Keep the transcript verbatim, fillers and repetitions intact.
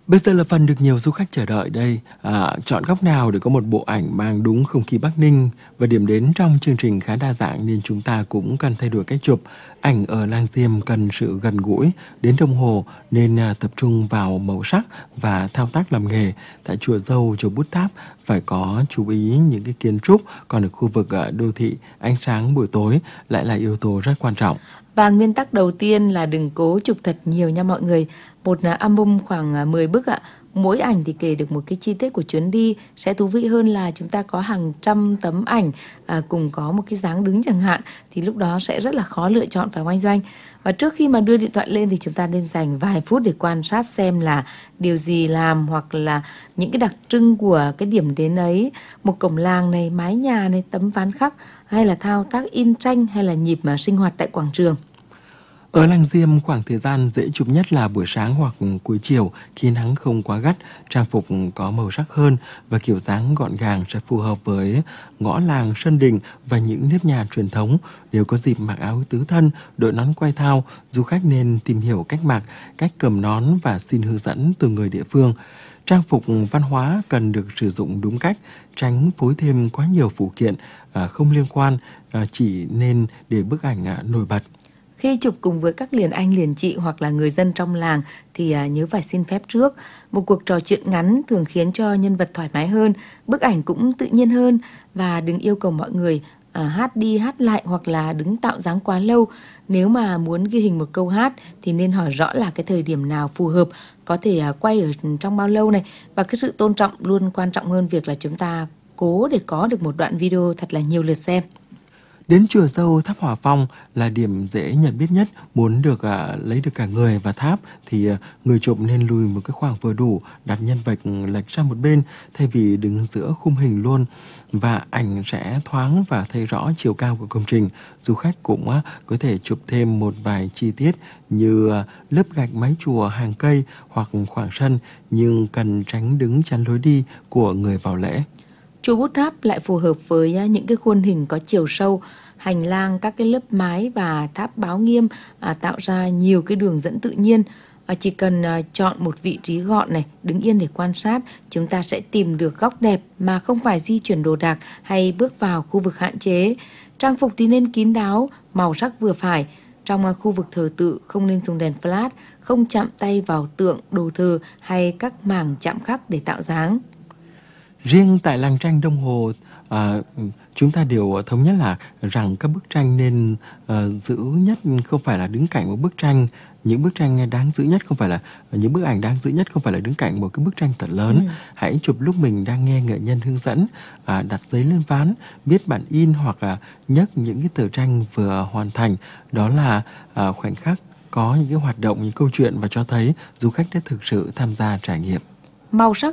Bây giờ là phần được nhiều du khách chờ đợi đây. À, chọn góc nào để có một bộ ảnh mang đúng không khí Bắc Ninh. Và điểm đến trong chương trình khá đa dạng nên chúng ta cũng cần thay đổi cách chụp. Ảnh ở Làng Diềm cần sự gần gũi đến đồng hồ nên à, tập trung vào màu sắc và thao tác làm nghề. Tại chùa Dâu, chùa Bút Tháp phải có chú ý những cái kiến trúc. Còn ở khu vực à, đô thị, ánh sáng buổi tối lại là yếu tố rất quan trọng. Và nguyên tắc đầu tiên là đừng cố chụp thật nhiều nha mọi người. Một à, album khoảng à, mười bức ạ. Mỗi ảnh thì kể được một cái chi tiết của chuyến đi. Sẽ thú vị hơn là chúng ta có hàng trăm tấm ảnh à, cùng có một cái dáng đứng chẳng hạn. Thì lúc đó sẽ rất là khó lựa chọn phải oanh doanh. Và trước khi mà đưa điện thoại lên thì chúng ta nên dành vài phút để quan sát xem là điều gì làm hoặc là những cái đặc trưng của cái điểm đến ấy. Một cổng làng này, mái nhà này, tấm ván khắc hay là thao tác in tranh hay là nhịp mà sinh hoạt tại quảng trường. Ở Làng Diềm, khoảng thời gian dễ chụp nhất là buổi sáng hoặc cuối chiều khi nắng không quá gắt, trang phục có màu sắc hơn và kiểu dáng gọn gàng sẽ phù hợp với ngõ làng, sân đình và những nếp nhà truyền thống. Nếu có dịp mặc áo tứ thân, đội nón quai thao, du khách nên tìm hiểu cách mặc, cách cầm nón và xin hướng dẫn từ người địa phương. Trang phục văn hóa cần được sử dụng đúng cách, tránh phối thêm quá nhiều phụ kiện à, không liên quan, à, chỉ nên để bức ảnh à, nổi bật. Khi chụp cùng với các liền anh liền chị hoặc là người dân trong làng thì à, nhớ phải xin phép trước. Một cuộc trò chuyện ngắn thường khiến cho nhân vật thoải mái hơn, bức ảnh cũng tự nhiên hơn. Và đừng yêu cầu mọi người à, hát đi hát lại hoặc là đứng tạo dáng quá lâu. Nếu mà muốn ghi hình một câu hát thì nên hỏi rõ là cái thời điểm nào phù hợp, có thể à, quay ở trong bao lâu này. Và cái sự tôn trọng luôn quan trọng hơn việc là chúng ta cố để có được một đoạn video thật là nhiều lượt xem. Đến chùa Dâu, tháp Hỏa Phong là điểm dễ nhận biết nhất. Muốn được à, lấy được cả người và tháp thì à, người chụp nên lùi một cái khoảng vừa đủ, đặt nhân vật lệch sang một bên thay vì đứng giữa khung hình luôn. Và ảnh sẽ thoáng và thấy rõ chiều cao của công trình. Du khách cũng à, có thể chụp thêm một vài chi tiết như à, lớp gạch mái chùa, hàng cây hoặc khoảng sân, nhưng cần tránh đứng chắn lối đi của người vào lễ. Chùa Bút Tháp lại phù hợp với những cái khuôn hình có chiều sâu, hành lang, các cái lớp mái và tháp báo nghiêm à, tạo ra nhiều cái đường dẫn tự nhiên. À, chỉ cần à, chọn một vị trí gọn này, đứng yên để quan sát, chúng ta sẽ tìm được góc đẹp mà không phải di chuyển đồ đạc hay bước vào khu vực hạn chế. Trang phục thì nên kín đáo, màu sắc vừa phải. Trong à, khu vực thờ tự không nên dùng đèn flash, không chạm tay vào tượng, đồ thờ hay các mảng chạm khắc để tạo dáng. Riêng tại làng tranh Đông Hồ, à, chúng ta đều thống nhất là rằng các bức tranh nên à, giữ nhất không phải là đứng cạnh một bức tranh. Những bức tranh đáng giữ nhất không phải là những bức ảnh đáng giữ nhất không phải là đứng cạnh một cái bức tranh thật lớn. Ừ. Hãy chụp lúc mình đang nghe nghệ nhân hướng dẫn, à, đặt giấy lên ván, viết bản in hoặc là nhấc những cái tờ tranh vừa hoàn thành. Đó là à, khoảnh khắc có những cái hoạt động, những câu chuyện và cho thấy du khách đã thực sự tham gia trải nghiệm. Màu sắc